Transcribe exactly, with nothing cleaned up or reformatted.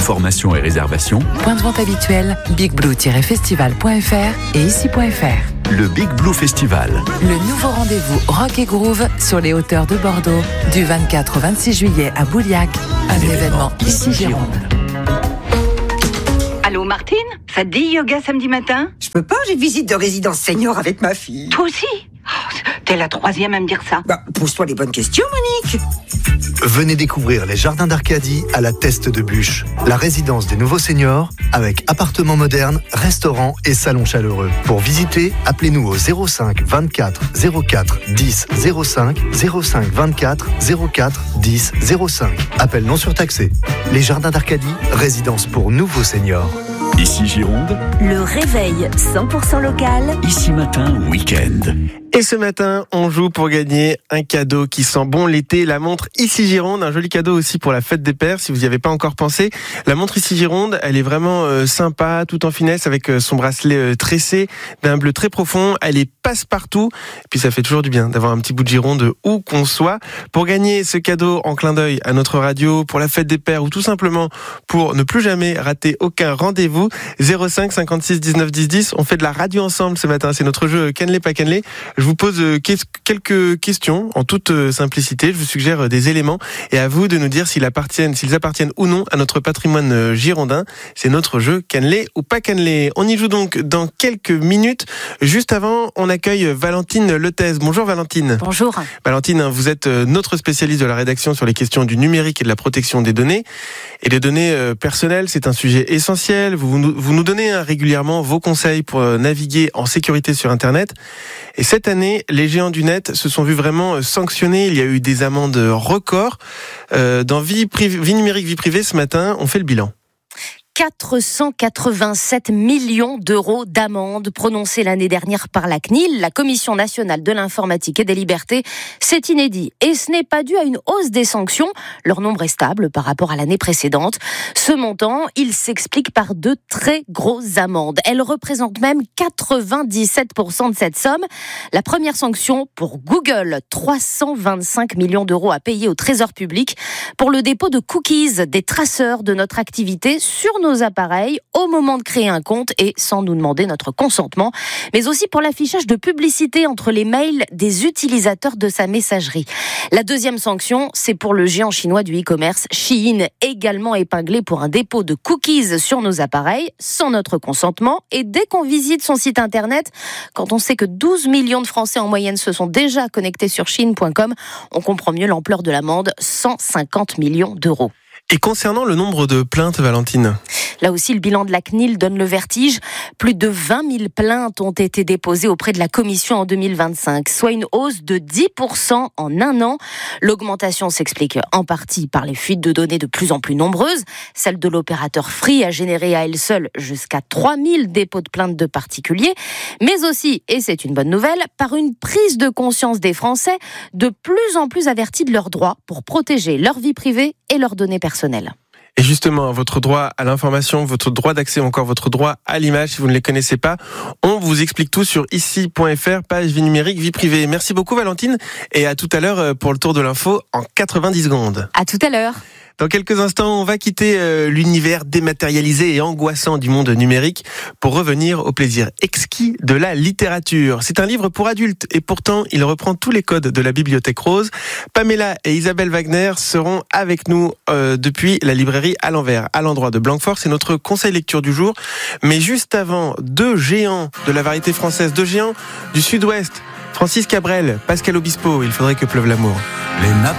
Informations et réservations. Point de vente habituel, big blue tiret festival point f r et ici point f r. Le Big Blue Festival. Le nouveau rendez-vous rock et groove sur les hauteurs de Bordeaux du vingt-quatre au vingt-six juillet à Bouliac. Un, Un événement, événement ici Gironde. Allô Martine, ça te dit yoga samedi matin? Je peux pas, j'ai visite de résidence senior avec ma fille. Toi aussi? Oh, t'es la troisième à me dire ça. Bah, pose-toi les bonnes questions, Monique. Venez découvrir les jardins d'Arcadie à la Teste de Bûche, la résidence des nouveaux seniors avec appartements modernes, restaurants et salons chaleureux. Pour visiter, appelez-nous au zéro cinq vingt-quatre zéro quatre dix zéro cinq zéro cinq vingt-quatre zéro quatre dix zéro cinq. Appel non surtaxé. Les jardins d'Arcadie, résidence pour nouveaux seniors. Ici Gironde. Le réveil cent pour cent local. Ici matin, week-end. Et ce matin, on joue pour gagner un cadeau qui sent bon l'été, la montre Ici Gironde, un joli cadeau aussi pour la fête des pères, si vous n'y avez pas encore pensé. La montre Ici Gironde, elle est vraiment euh, sympa, tout en finesse, avec euh, son bracelet euh, tressé d'un bleu très profond. Elle est passe-partout, et puis ça fait toujours du bien d'avoir un petit bout de Gironde où qu'on soit. Pour gagner ce cadeau en clin d'œil à notre radio, pour la fête des pères, ou tout simplement pour ne plus jamais rater aucun rendez-vous, zéro cinq cinquante-six dix-neuf dix dix, on fait de la radio ensemble ce matin, c'est notre jeu Kenley pas Kenley. Je vous pose quelques questions en toute simplicité. Je vous suggère des éléments et à vous de nous dire s'ils appartiennent, s'ils appartiennent ou non à notre patrimoine girondin. C'est notre jeu Kenley ou pas Kenley. On y joue donc dans quelques minutes. Juste avant, on accueille Valentine Letez. Bonjour Valentine. Bonjour. Valentine, vous êtes notre spécialiste de la rédaction sur les questions du numérique et de la protection des données. Et les données personnelles, c'est un sujet essentiel. Vous, vous nous donnez régulièrement vos conseils pour naviguer en sécurité sur Internet. Et cette année, les géants du net se sont vus vraiment sanctionnés. Il y a eu des amendes records. Euh, dans vie, privée, vie numérique, vie privée, ce matin, on fait le bilan. quatre cent quatre-vingt-sept millions d'euros d'amende prononcées l'année dernière par la C N I L, la Commission nationale de l'informatique et des libertés. C'est inédit. Et ce n'est pas dû à une hausse des sanctions. Leur nombre est stable par rapport à l'année précédente. Ce montant, il s'explique par de très grosses amendes. Elles représentent même quatre-vingt-dix-sept pour cent de cette somme. La première sanction pour Google, trois cent vingt-cinq millions d'euros à payer au Trésor public pour le dépôt de cookies, des traceurs de notre activité sur nos appareils au moment de créer un compte et sans nous demander notre consentement, mais aussi pour l'affichage de publicité entre les mails des utilisateurs de sa messagerie. La deuxième sanction, c'est pour le géant chinois du e-commerce, Shein, également épinglé pour un dépôt de cookies sur nos appareils sans notre consentement. Et dès qu'on visite son site internet, quand on sait que douze millions de Français en moyenne se sont déjà connectés sur shein point com, on comprend mieux l'ampleur de l'amende, cent cinquante millions d'euros. Et concernant le nombre de plaintes, Valentine ? Là aussi, le bilan de la C N I L donne le vertige. Plus de vingt mille plaintes ont été déposées auprès de la Commission en deux mille vingt-cinq, soit une hausse de dix pour cent en un an. L'augmentation s'explique en partie par les fuites de données de plus en plus nombreuses. Celle de l'opérateur Free a généré à elle seule jusqu'à trois mille dépôts de plaintes de particuliers, mais aussi, et c'est une bonne nouvelle, par une prise de conscience des Français de plus en plus avertis de leurs droits pour protéger leur vie privée et leurs données personnelles. Et justement, votre droit à l'information, votre droit d'accès ou encore votre droit à l'image, si vous ne les connaissez pas, on vous explique tout sur ici point f r, page vie numérique, vie privée. Merci beaucoup Valentine et à tout à l'heure pour le tour de l'info en quatre-vingt-dix secondes. À tout à l'heure. Dans quelques instants, on va quitter euh, l'univers dématérialisé et angoissant du monde numérique pour revenir au plaisir exquis de la littérature. C'est un livre pour adultes et pourtant, il reprend tous les codes de la Bibliothèque Rose. Pamela et Isabelle Wagner seront avec nous euh, depuis la librairie à l'envers, à l'endroit de Blanquefort. C'est notre conseil lecture du jour. Mais juste avant, deux géants de la variété française, deux géants du Sud-Ouest, Francis Cabrel, Pascal Obispo, Il faudrait que pleuve l'amour. Les